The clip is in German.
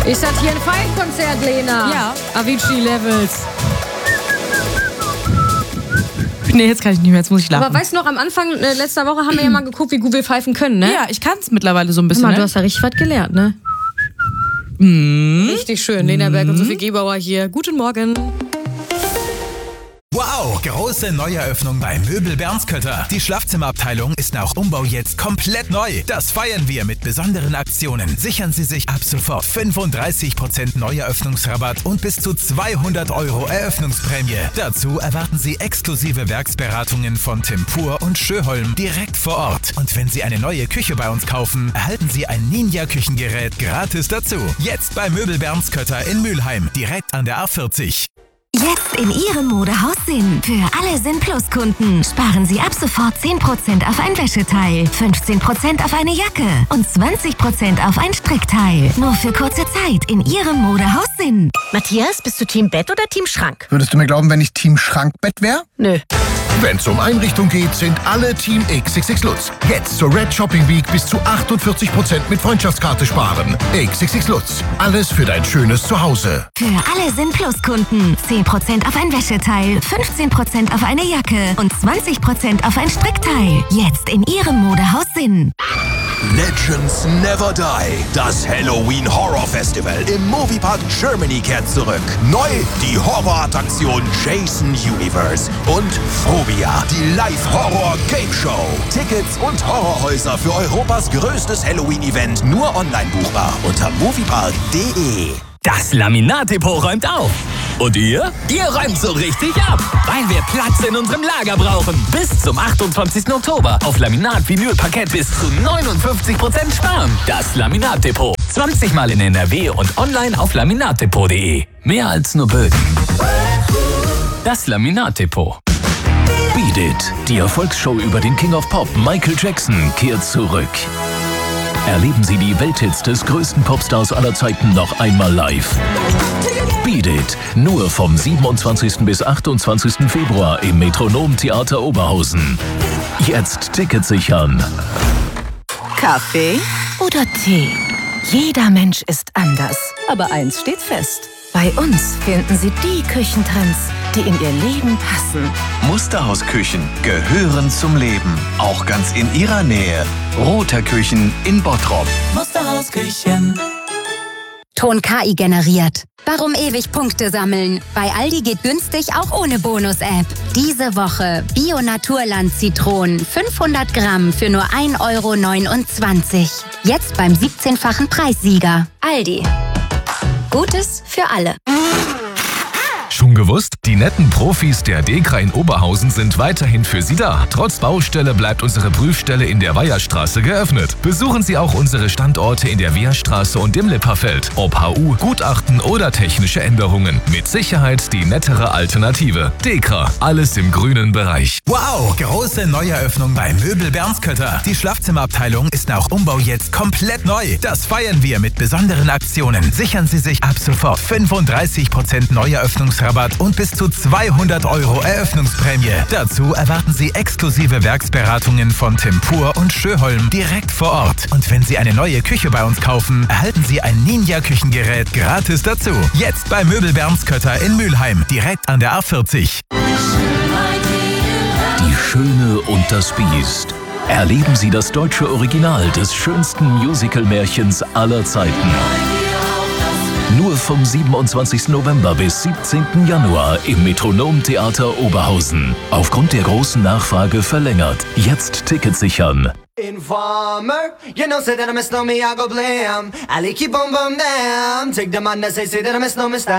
Ist das hier ein Five-Konzert, Lena? Ja. Avicii Levels. Nee, jetzt kann ich nicht mehr, jetzt muss ich lachen. Aber weißt du noch, am Anfang letzter Woche haben wir ja mal geguckt, wie gut wir pfeifen können, ne? Ja, ich kann es mittlerweile so ein bisschen. Guck mal, ne? du hast ja richtig was gelernt, ne? Richtig schön. Lena Berg und Sophie Gebauer hier. Guten Morgen. Wow, große Neueröffnung bei Möbel Bernskötter. Die Schlafzimmerabteilung ist nach Umbau jetzt komplett neu. Das feiern wir mit besonderen Aktionen. Sichern Sie sich ab sofort 35% Neueröffnungsrabatt und bis zu 200 € Eröffnungsprämie. Dazu erwarten Sie exklusive Werksberatungen von Tempur und Schöholm direkt vor Ort. Und wenn Sie eine neue Küche bei uns kaufen, erhalten Sie ein Ninja-Küchengerät gratis dazu. Jetzt bei Möbel Bernskötter in Mülheim, direkt an der A40. Jetzt in Ihrem Modehaus Sinn. Für alle Sinn Plus Kunden sparen Sie ab sofort 10% auf ein Wäscheteil, 15% auf eine Jacke und 20% auf ein Strickteil. Nur für kurze Zeit in Ihrem Modehaus Sinn. Matthias, bist du Team Bett oder Team Schrank? Würdest du mir glauben, wenn ich Team Schrankbett wäre? Nö. Wenn es um Einrichtung geht, sind alle Team XXX Lutz. Jetzt zur Red Shopping Week bis zu 48% mit Freundschaftskarte sparen. XXX Lutz. Alles für dein schönes Zuhause. Für alle Sinn Plus Kunden 10% auf ein Wäscheteil, 15% auf eine Jacke und 20% auf ein Strickteil. Jetzt in Ihrem Modehaus Sinn. Legends Never Die. Das Halloween Horror Festival im Moviepark Germany kehrt zurück. Neu die Horrorattraktion Jason Universe und Phobia, die Live-Horror-Game-Show. Tickets und Horrorhäuser für Europas größtes Halloween-Event nur online buchbar unter moviepark.de. Das Laminat-Depot räumt auf. Und ihr? Ihr räumt so richtig ab, weil wir Platz in unserem Lager brauchen. Bis zum 28. Oktober auf Laminat, Vinyl, Parkett bis zu 59% sparen. Das Laminat-Depot. 20 Mal in NRW und online auf laminatdepot.de. Mehr als nur Böden. Das Laminat-Depot. Beat It, die Erfolgsshow über den King of Pop Michael Jackson, kehrt zurück. Erleben Sie die Welthits des größten Popstars aller Zeiten noch einmal live. Beat It, nur vom 27. bis 28. Februar im Metronom Theater Oberhausen. Jetzt Tickets sichern. Kaffee oder Tee? Jeder Mensch ist anders. Aber eins steht fest. Bei uns finden Sie die Küchentrends, die in Ihr Leben passen. Musterhausküchen gehören zum Leben. Auch ganz in Ihrer Nähe. Roter Küchen in Bottrop. Musterhausküchen. Ton KI generiert. Warum ewig Punkte sammeln? Bei Aldi geht günstig auch ohne Bonus-App. Diese Woche Bio-Naturland-Zitronen 500 Gramm für nur 1,29 €. Jetzt beim 17-fachen Preissieger. Aldi. Gutes für alle. Schon gewusst? Die netten Profis der DEKRA in Oberhausen sind weiterhin für Sie da. Trotz Baustelle bleibt unsere Prüfstelle in der Weiherstraße geöffnet. Besuchen Sie auch unsere Standorte in der Wehrstraße und im Lipperfeld. Ob HU, Gutachten oder technische Änderungen. Mit Sicherheit die nettere Alternative. DEKRA, alles im grünen Bereich. Wow, große Neueröffnung bei Möbel Bernskötter. Die Schlafzimmerabteilung ist nach Umbau jetzt komplett neu. Das feiern wir mit besonderen Aktionen. Sichern Sie sich ab sofort 35% Neueröffnungsrabatt und bis zu 200 € Eröffnungsprämie. Dazu erwarten Sie exklusive Werksberatungen von Tempur und Schöholm direkt vor Ort. Und wenn Sie eine neue Küche bei uns kaufen, erhalten Sie ein Ninja-Küchengerät gratis dazu. Jetzt bei Möbel Bernskötter in Mülheim, direkt an der A40. Die Schöne und das Biest. Erleben Sie das deutsche Original des schönsten Musical-Märchens aller Zeiten. Nur vom 27. November bis 17. Januar im Metronom Theater Oberhausen. Aufgrund der großen Nachfrage verlängert. Jetzt Tickets sichern. Informer, you know, say that I miss no me, I go blam. I like you boom boom damn. Take the man that say that I miss no me,